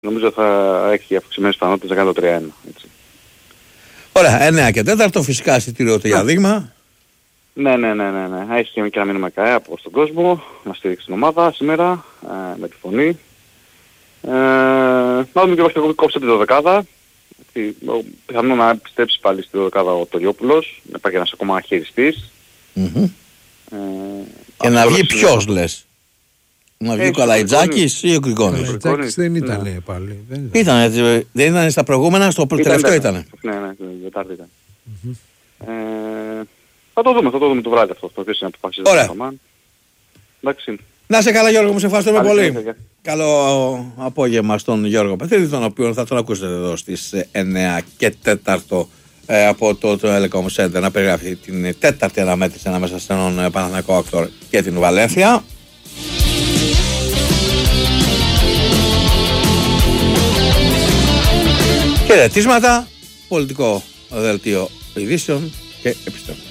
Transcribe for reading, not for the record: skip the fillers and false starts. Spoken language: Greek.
Νομίζω θα έχει αυξημένες πιθανότητες να κάνει το 3-1. Έτσι. Ωραία, 9 και 4, φυσικά εισιτήριο για δείγμα. Ναι. Έχει και ένα μήνυμα ΚΑΕ από στον κόσμο να στηρίξει την ομάδα σήμερα με τη φωνή. Να δούμε και εγώ κόψε τη δωδεκάδα. Πιθανόν να επιστρέψει πάλι στη δωδεκάδα ο Τωριόπουλος. Να υπάρχει ένας ακόμα χειριστής. Και να βγει ποιος λες? Να βγει ο Καλαϊτζάκης ή ο Γκρικόνης? Ο Καλαϊτζάκης δεν ήταν πάλι. Δεν ήταν στα προηγούμενα, στο τελευταίο ήταν. Ναι, την Τετάρτη ήταν. Θα το δούμε το βράδυ αυτό. Το οποίο είναι αποφασίζει. Ωραία. Εντάξει. Να σε καλά Γιώργο μου, σε ευχαριστούμε πολύ. Καλό απόγευμα στον Γιώργο Πετρίδη, τον οποίο θα τον ακούσετε εδώ στις 9 και 4 από το Telecom Center να περιγράφει την τέταρτη αναμέτρηση ανάμεσα στον Παναθηναϊκό Άκτορ και την Βαλένθια. Χαιρετίσματα, πολιτικό δελτίο ειδήσεων και επιστρέφουμε.